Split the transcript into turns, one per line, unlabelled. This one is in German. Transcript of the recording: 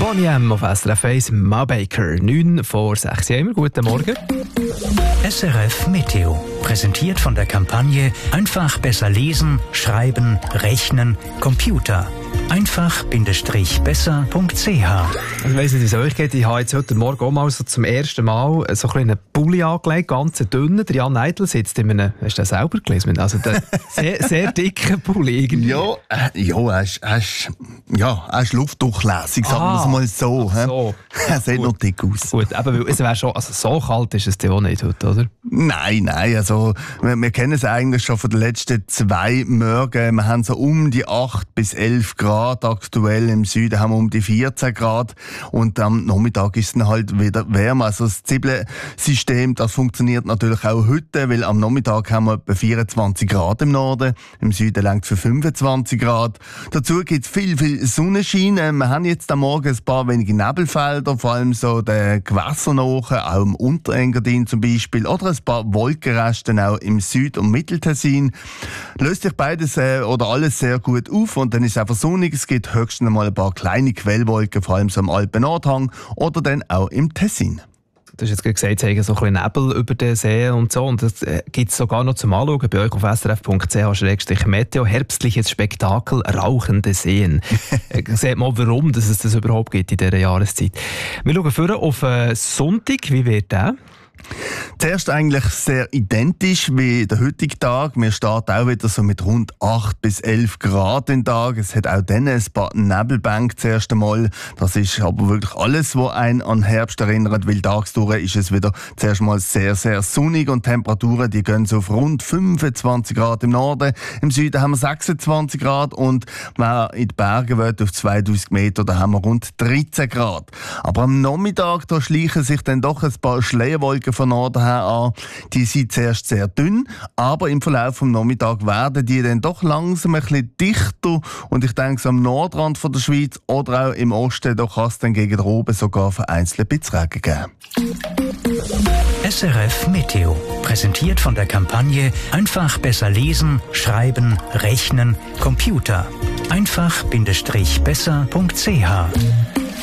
Boney M auf SRF 1, Ma Baker, 9 vor 6 Uhr. Guten Morgen.
SRF Meteo, präsentiert von der Kampagne Einfach besser lesen, schreiben, rechnen, Computer. Einfach-besser.ch.
Ich weiss nicht, wie es euch geht. Ich habe jetzt heute Morgen auch mal so zum ersten Mal so einen Pulli angelegt, ganz dünnen. Der Jan Neidl sitzt in einem, hast du das selber gelesen? Also der sehr dicken Pulli irgendwie.
Er ist luftdurchlässig, sagen wir es mal so.
So.
Er sieht noch dick aus.
Gut, aber es wäre schon, also so kalt ist es ja auch nicht heute, oder?
Nein, also wir kennen es eigentlich schon von den letzten 2 Morgen. Wir haben so um die 8 bis 11 Grad. Aktuell im Süden haben wir um die 14 Grad. Und am Nachmittag ist es dann halt wieder wärmer. Also das Zwiebelsystem, das funktioniert natürlich auch heute, weil am Nachmittag haben wir etwa 24 Grad im Norden. Im Süden reicht es für 25 Grad. Dazu gibt es viel Sonnenschein. Wir haben jetzt am Morgen ein paar wenige Nebelfelder, vor allem so der Gewässernachen, auch im Unterengadin zum Beispiel, oder ein paar Wolkenresten auch im Süd- und Mitteltessin. Löst sich beides oder alles sehr gut auf und dann ist es einfach sonnig. Es gibt höchstens einmal ein paar kleine Quellwolken, vor allem so am Alpen-Nordhang oder dann auch im Tessin.
Du hast jetzt gesagt, es so ein bisschen Nebel über den See und so. Und das gibt es sogar noch zum Anschauen bei euch auf srf.ch/meteo. Herbstliches Spektakel, rauchende Seen. Seht mal, warum dass es das überhaupt gibt in dieser Jahreszeit. Wir schauen vorher auf Sonntag. Wie wird der?
Zuerst eigentlich sehr identisch wie der heutige Tag. Wir starten auch wieder so mit rund 8 bis 11 Grad den Tag. Es hat auch dann ein paar Nebelbänke zuerst einmal. Das ist aber wirklich alles, was einen an Herbst erinnert, weil tagsdurch ist es wieder zuerst mal sehr sonnig und Temperaturen, die gehen so auf rund 25 Grad im Norden. Im Süden haben wir 26 Grad und wer in die Berge will, auf 2000 Meter, da haben wir rund 13 Grad. Aber am Nachmittag, da schleichen sich dann doch ein paar Schleierwolken von Norden her an. Die sind zuerst sehr dünn, aber im Verlauf des Nachmittags werden die dann doch langsam ein bisschen dichter. Und ich denke, so am Nordrand von der Schweiz oder auch im Osten, da kann es dann gegen oben sogar vereinzelt ein bisschen Regen geben.
SRF Meteo, präsentiert von der Kampagne Einfach besser lesen, schreiben, rechnen, Computer. Einfach-besser.ch.